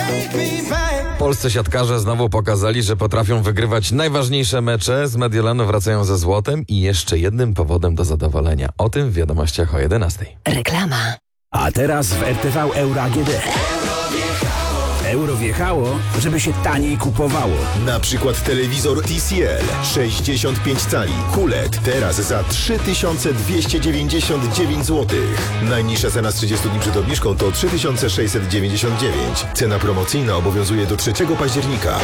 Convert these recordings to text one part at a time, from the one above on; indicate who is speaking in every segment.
Speaker 1: Polscy siatkarze znowu pokazali, że potrafią wygrywać najważniejsze mecze. Z Mediolanu wracają ze złotem i jeszcze jednym powodem do zadowolenia. O tym w wiadomościach o 11:00.
Speaker 2: Reklama.
Speaker 3: A teraz w RTV Euro AGD. Euro wjechało, żeby się taniej kupowało.
Speaker 4: Na przykład telewizor TCL 65 cali QLED teraz za 3299 zł. Najniższa cena z 30 dni przed obniżką to 3699. Cena promocyjna obowiązuje do 3 października.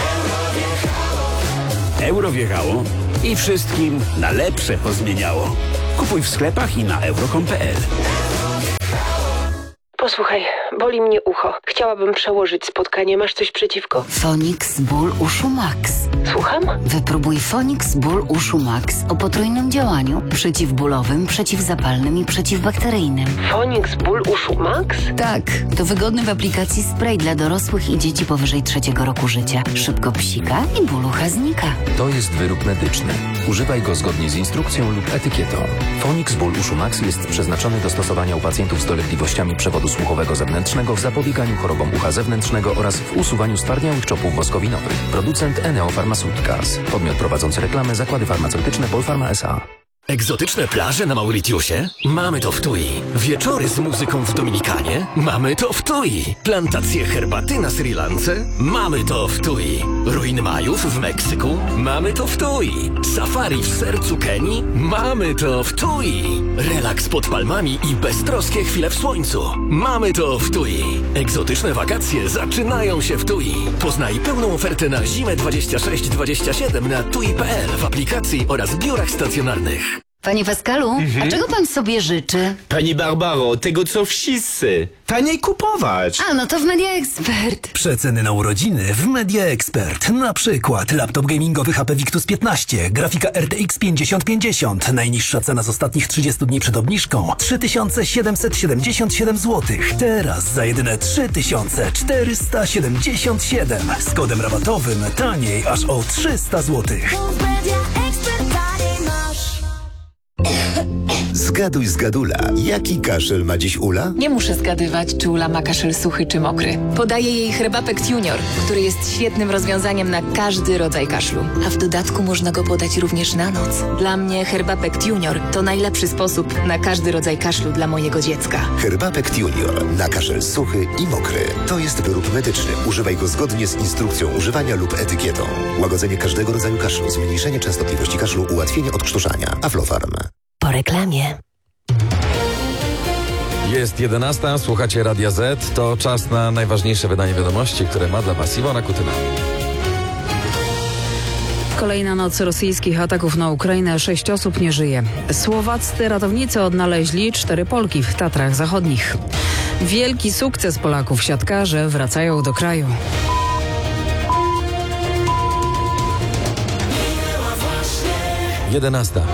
Speaker 3: Euro wjechało i wszystkim na lepsze pozmieniało. Kupuj w sklepach i na euro.com.pl.
Speaker 5: Posłuchaj, boli mnie ucho. Chciałabym przełożyć spotkanie. Masz coś przeciwko?
Speaker 2: Fonix Ból Uszu Max.
Speaker 5: Słucham?
Speaker 2: Wypróbuj Fonix Ból Uszu Max o potrójnym działaniu: przeciwbólowym, przeciwzapalnym i przeciwbakteryjnym.
Speaker 5: Fonix Ból Uszu Max?
Speaker 2: Tak, to wygodny w aplikacji spray dla dorosłych i dzieci powyżej 3 roku życia. Szybko psika i ból ucha znika.
Speaker 6: To jest wyrób medyczny. Używaj go zgodnie z instrukcją lub etykietą. Fonix Ból Uszu Max jest przeznaczony do stosowania u pacjentów z dolegliwościami przewodu słuchowego zewnętrznego w zapobieganiu chorobom ucha zewnętrznego oraz w usuwaniu stwardniałych czopów woskowinowych. Producent Eneo Pharmaceuticals. Podmiot prowadzący reklamę Zakłady Farmaceutyczne Polpharma S.A.
Speaker 7: Egzotyczne plaże na Mauritiusie? Mamy to w TUI. Wieczory z muzyką w Dominikanie? Mamy to w TUI. Plantacje herbaty na Sri Lance? Mamy to w TUI. Ruiny Majów w Meksyku? Mamy to w TUI. Safari w sercu Kenii? Mamy to w TUI. Relaks pod palmami i beztroskie chwile w słońcu? Mamy to w TUI. Egzotyczne wakacje zaczynają się w TUI. Poznaj pełną ofertę na zimę 26-27 na tui.pl w aplikacji oraz biurach stacjonarnych.
Speaker 2: Panie Pascalu, a czego pan sobie życzy?
Speaker 8: Pani Barbaro, tego co wszyscy. Taniej kupować.
Speaker 2: A, no to w Media Expert.
Speaker 9: Przeceny na urodziny w Media Expert. Na przykład laptop gamingowy HP Victus 15, grafika RTX 5050. Najniższa cena z ostatnich 30 dni przed obniżką 3777 zł. Teraz za jedyne 3477. Z kodem rabatowym taniej aż o 300 zł.
Speaker 4: Zgaduj z Gadula. Jaki kaszel ma dziś Ula?
Speaker 10: Nie muszę zgadywać, czy Ula ma kaszel suchy czy mokry. Podaję jej Herbapekt Junior, który jest świetnym rozwiązaniem na każdy rodzaj kaszlu. A w dodatku można go podać również na noc. Dla mnie Herbapekt Junior to najlepszy sposób na każdy rodzaj kaszlu dla mojego dziecka.
Speaker 4: Herbapekt Junior na kaszel suchy i mokry. To jest wyrób medyczny. Używaj go zgodnie z instrukcją używania lub etykietą. Łagodzenie każdego rodzaju kaszlu, zmniejszenie częstotliwości kaszlu, ułatwienie odkrztuszania. Aflofarm.
Speaker 2: Po reklamie.
Speaker 1: Jest 11:00, słuchacie Radia Z. To czas na najważniejsze wydanie wiadomości, które ma dla was Iwona Kutyna.
Speaker 11: Kolejna noc rosyjskich ataków na Ukrainę. 6 osób nie żyje. Słowaccy ratownicy odnaleźli 4 Polki w Tatrach Zachodnich. Wielki sukces Polaków. Siatkarze wracają do kraju.
Speaker 1: Jedenasta.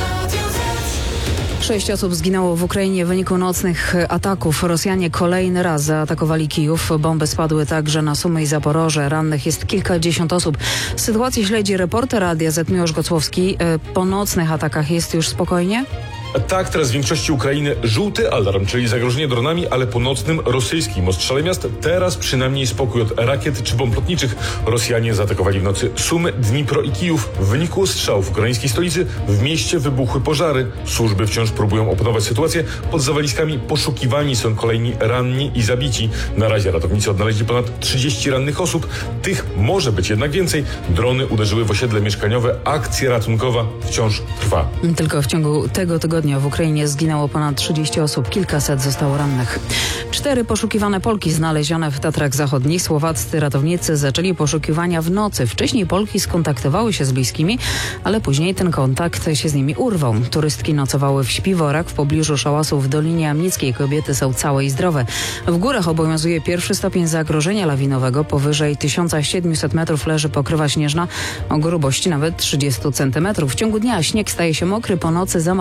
Speaker 11: 6 osób zginęło w Ukrainie w wyniku nocnych ataków. Rosjanie kolejny raz zaatakowali Kijów. Bomby spadły także na Sumy i Zaporoże. Rannych jest kilkadziesiąt osób. Sytuację śledzi reporter Radia Z Miłosz Gocłowski. Po nocnych atakach jest już spokojnie?
Speaker 12: Tak, teraz w większości Ukrainy żółty alarm, czyli zagrożenie dronami, ale po nocnym rosyjskim ostrzale miast teraz przynajmniej spokój od rakiet czy bomb lotniczych. Rosjanie zaatakowali w nocy Sumy, Dnipro i Kijów. W wyniku ostrzałów w ukraińskiej stolicy w mieście wybuchły pożary. Służby wciąż próbują opanować sytuację. Pod zawaliskami poszukiwani są kolejni ranni i zabici. Na razie ratownicy odnaleźli ponad 30 rannych osób. Tych może być jednak więcej. Drony uderzyły w osiedle mieszkaniowe. Akcja ratunkowa wciąż trwa.
Speaker 11: Tylko w ciągu tego tygodnia w Ukrainie zginęło ponad 30 osób, kilkaset zostało rannych. 4 poszukiwane Polki znalezione w Tatrach Zachodnich. Słowaccy ratownicy zaczęli poszukiwania w nocy. Wcześniej Polki skontaktowały się z bliskimi, ale później ten kontakt się z nimi urwał. Turystki nocowały w śpiworach w pobliżu szałasów w Dolinie Amnickiej. Kobiety są całe i zdrowe. W górach obowiązuje 1. stopień zagrożenia lawinowego. Powyżej 1700 metrów leży pokrywa śnieżna o grubości nawet 30 centymetrów. W ciągu dnia śnieg staje się mokry, po nocy zamarznięte.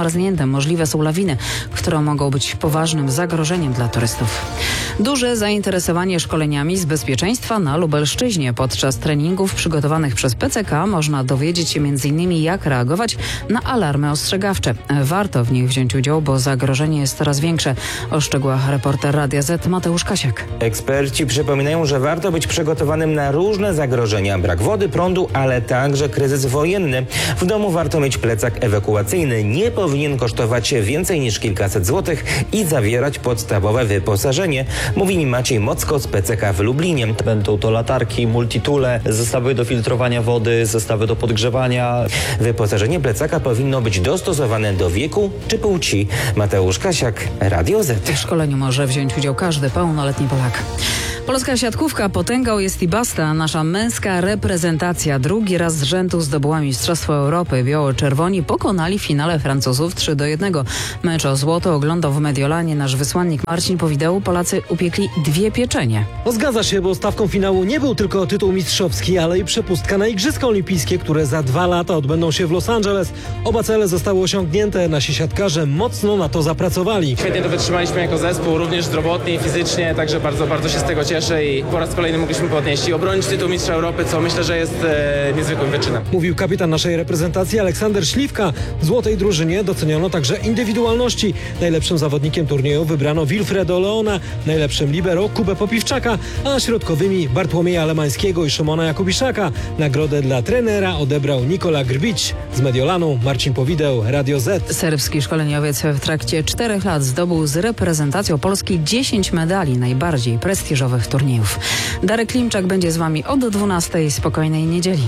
Speaker 11: Możliwe są lawiny, które mogą być poważnym zagrożeniem dla turystów. Duże zainteresowanie szkoleniami z bezpieczeństwa na Lubelszczyźnie. Podczas treningów przygotowanych przez PCK można dowiedzieć się m.in. jak reagować na alarmy ostrzegawcze. Warto w nich wziąć udział, bo zagrożenie jest coraz większe. O szczegółach reporter Radia Z Mateusz Kasiak.
Speaker 13: Eksperci przypominają, że warto być przygotowanym na różne zagrożenia. Brak wody, prądu, ale także kryzys wojenny. W domu warto mieć plecak ewakuacyjny. Nie powinien kosztować więcej niż kilkaset złotych i zawierać podstawowe wyposażenie, mówi mi Maciej Mocko z PCK w Lublinie.
Speaker 14: Będą to latarki, multitule, zestawy do filtrowania wody, zestawy do podgrzewania.
Speaker 13: Wyposażenie plecaka powinno być dostosowane do wieku czy płci. Mateusz Kasiak, Radio Z.
Speaker 11: W szkoleniu może wziąć udział każdy pełnoletni Polak. Polska siatkówka potęgą jest i basta. Nasza męska reprezentacja drugi raz z rzędu zdobyła Mistrzostwo Europy. Biało-czerwoni pokonali w finale Francuzów 3-1. Mecz o złoto oglądał w Mediolanie nasz wysłannik Marcin Powidał. Polacy upiekli 2 pieczenie.
Speaker 15: Zgadza się, bo stawką finału nie był tylko tytuł mistrzowski, ale i przepustka na Igrzyska Olimpijskie, które za 2 lata odbędą się w Los Angeles. Oba cele zostały osiągnięte. Nasi siatkarze mocno na to zapracowali.
Speaker 16: Świetnie to wytrzymaliśmy jako zespół, również zdrowotnie i fizycznie, także bardzo, bardzo się z tego cieszę i po raz kolejny mogliśmy podnieść i obronić tytuł mistrza Europy, co myślę, że jest niezwykłym wyczynem.
Speaker 15: Mówił kapitan naszej reprezentacji Aleksander Śliwka. W złotej drużynie doceniono także indywidualności. Najlepszym zawodnikiem turnieju wybrano Wilfredo Leona, najlepszym libero Kubę Popiwczaka, a środkowymi Bartłomieja Lemańskiego i Szymona Jakubiszaka. Nagrodę dla trenera odebrał Nikola Grbić. Z Mediolanu Marcin Powideł, Radio Z.
Speaker 11: Serbski szkoleniowiec w trakcie 4 lat zdobył z reprezentacją Polski 10 medali najbardziej prestiżowych turniejów. Darek Klimczak będzie z wami od 12:00. Spokojnej niedzieli.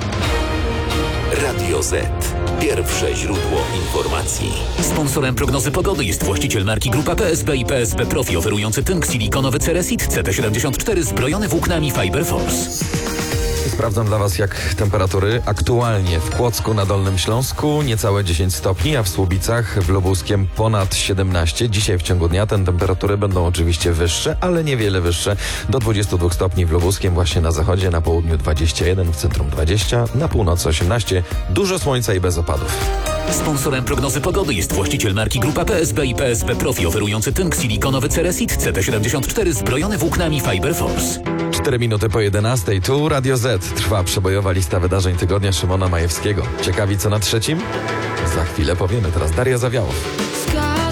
Speaker 17: Radio Z. Pierwsze źródło informacji.
Speaker 7: Sponsorem prognozy pogody jest właściciel marki Grupa PSB i PSB Profi, oferujący tynk silikonowy Ceresit CT74 zbrojony włóknami Fiber Force.
Speaker 1: Sprawdzam dla Was, jak temperatury aktualnie w Kłodzku na Dolnym Śląsku niecałe 10 stopni, a w Słubicach w Lubuskiem ponad 17. Dzisiaj w ciągu dnia te temperatury będą oczywiście wyższe, ale niewiele wyższe. Do 22 stopni w Lubuskiem, właśnie na zachodzie, na południu 21, w centrum 20, na północy 18. Dużo słońca i bez opadów.
Speaker 7: Sponsorem prognozy pogody jest właściciel marki Grupa PSB i PSB Profi, oferujący tynk silikonowy Ceresit CT74 zbrojony włóknami Fiber Force.
Speaker 1: 4 minuty po 11. Tu Radio Z. Trwa przebojowa lista wydarzeń tygodnia Szymona Majewskiego. Ciekawi co na trzecim? Za chwilę powiemy. Teraz Daria Zawiałow.